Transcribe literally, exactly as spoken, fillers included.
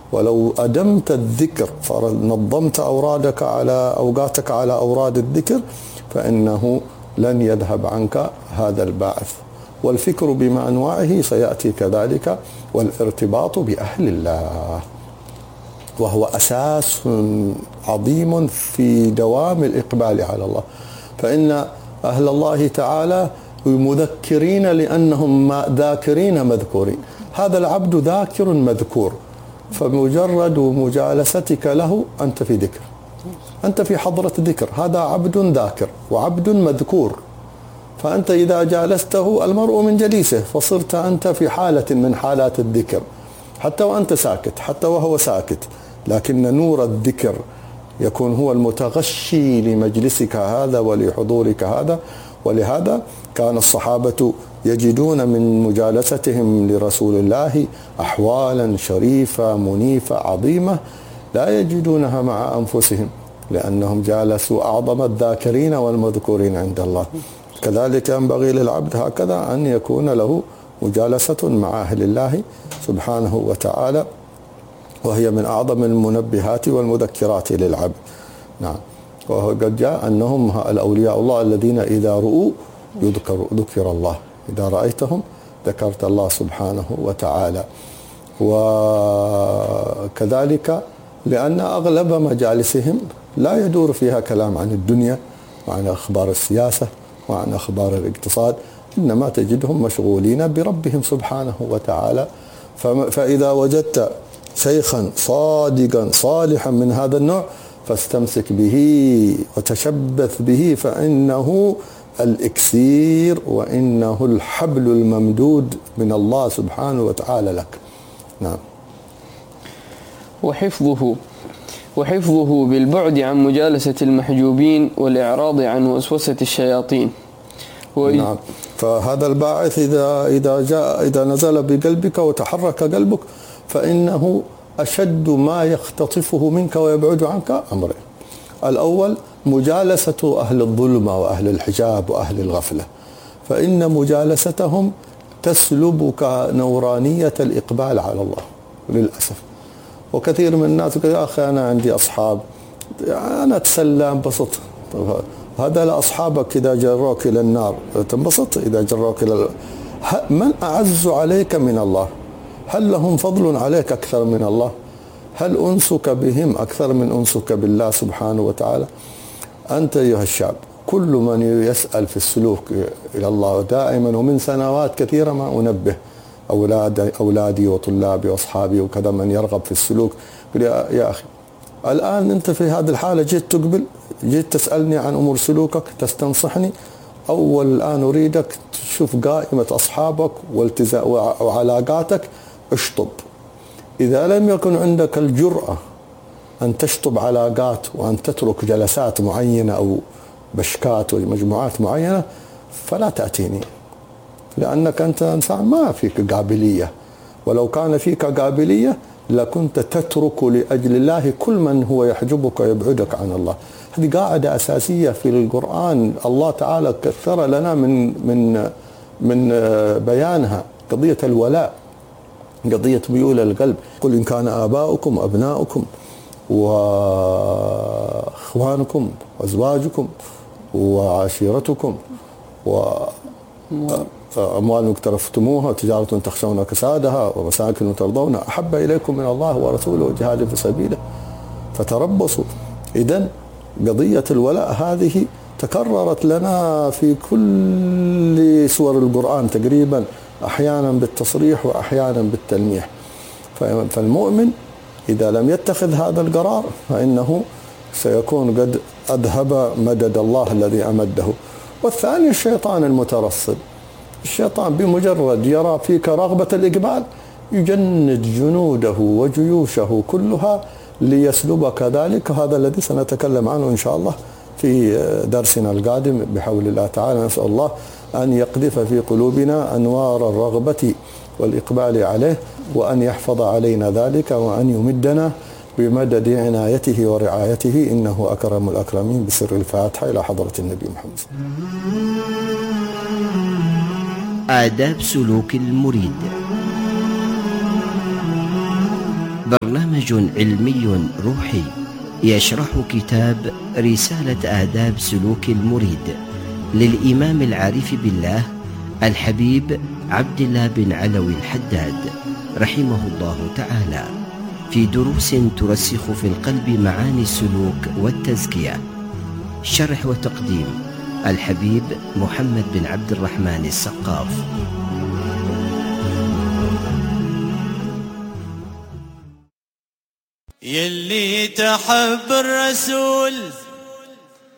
ولو أدمت الذكر فنظمت أورادك على أوقاتك على أوراد الذكر فإنه لن يذهب عنك هذا الباعث. والفكر بما أنواعه سيأتي كذلك، والارتباط بأهل الله، وهو أساس عظيم في دوام الإقبال على الله. فإن أهل الله تعالى مذكرين لأنهم ذاكرين مذكورين. هذا العبد ذاكر مذكور، فمجرد مجالستك له أنت في ذكر، أنت في حضرة ذكر. هذا عبد ذاكر وعبد مذكور، فأنت إذا جالسته المرء من جليسه، فصرت أنت في حالة من حالات الذكر حتى وأنت ساكت، حتى وهو ساكت، لكن نور الذكر يكون هو المتغشي لمجلسك هذا ولحضورك هذا. ولهذا كان الصحابة يجدون من مجالستهم لرسول الله أحوالا شريفة منيفة عظيمة لا يجدونها مع أنفسهم، لأنهم جالسوا أعظم الذاكرين والمذكورين عند الله. كذلك ينبغي للعبد هكذا أن يكون له مجالسة مع أهل الله سبحانه وتعالى، وهي من أعظم المنبهات والمذكرات للعبد. نعم. وهو قد جاء أنهم الأولياء الله الذين إذا رؤوا يذكر ذكر الله، إذا رأيتهم ذكرت الله سبحانه وتعالى. وكذلك لأن أغلب مجالسهم لا يدور فيها كلام عن الدنيا وعن أخبار السياسة وعن أخبار الاقتصاد، إنما تجدهم مشغولين بربهم سبحانه وتعالى. فإذا وجدت شيخا صادقا صالحا من هذا النوع فاستمسك به وتشبث به، فإنه الإكسير وإنه الحبل الممدود من الله سبحانه وتعالى لك. نعم. وحفظه وحفظه بالبعد عن مجالسة المحجوبين والإعراض عن وسوسة الشياطين. نعم. فهذا الباعث إذا إذا جاء إذا نزل بقلبك وتحرك قلبك فإنه أشد ما يختطفه منك ويبعد عنك أمرين. الأول مجالسة أهل الظلمة وأهل الحجاب وأهل الغفلة، فإن مجالستهم تسلبك نورانية الإقبال على الله للأسف. وكثير من الناس يقول يا أخي أنا عندي أصحاب، أنا أتسلى انبسط. هذا لأصحابك إذا جروك إلى النار تنبسط، إذا جروك إلى من أعز عليك من الله؟ هل لهم فضل عليك أكثر من الله؟ هل أنسك بهم أكثر من أنسك بالله سبحانه وتعالى؟ أنت أيها الشاب، كل من يسأل في السلوك إلى الله دائما ومن سنوات كثيرة ما أنبه أولاد أولادي وطلابي وأصحابي وكذا من يرغب في السلوك، يا أخي الآن أنت في هذه الحالة جيت تقبل، جيت تسألني عن أمور سلوكك، تستنصحني. أول الآن أريدك تشوف قائمة أصحابك وعلاقاتك، اشطب. إذا لم يكن عندك الجرأة أن تشطب علاقات وأن تترك جلسات معينة أو بشكات ومجموعات معينة فلا تأتيني، لأنك أنت إنسان ما فيك قابلية، ولو كان فيك قابلية لكنت تترك لأجل الله كل من هو يحجبك ويبعدك عن الله. هذه قاعدة أساسية في القرآن، الله تعالى كثر لنا من من من بيانها، قضية الولاء، قضية ميول القلب. قل إن كان آباؤكم وأبناؤكم وأخوانكم وأزواجكم وعشيرتكم وأموال اقترفتموها وتجارة تخشون كسادها ومساكن ترضون أحب إليكم من الله ورسوله وجهاد في سبيله فتربصوا. إذن قضية الولاء هذه تكررت لنا في كل سور القرآن تقريبا، أحيانا بالتصريح وأحيانا بالتلميح. فالمؤمن إذا لم يتخذ هذا القرار فإنه سيكون قد أذهب مدد الله الذي أمده. والثاني الشيطان المترصد، الشيطان بمجرد يرى فيك رغبة الإقبال يجند جنوده وجيوشه كلها ليسلبك ذلك. هذا الذي سنتكلم عنه إن شاء الله في درسنا القادم بحول الله تعالى. نسأل الله أن يقذف في قلوبنا أنوار الرغبة والإقبال عليه، وأن يحفظ علينا ذلك، وأن يمدنا بمدد عنايته ورعايته، إنه أكرم الأكرمين. بسر الفاتحة إلى حضرة النبي محمد. آداب سلوك المريد، برنامج برنامج علمي روحي يشرح كتاب رسالة آداب سلوك المريد للإمام العارف بالله الحبيب عبد الله بن علوي الحداد رحمه الله تعالى، في دروس ترسخ في القلب معاني السلوك والتزكية. شرح وتقديم الحبيب محمد بن عبد الرحمن السقاف. يلي تحب الرسول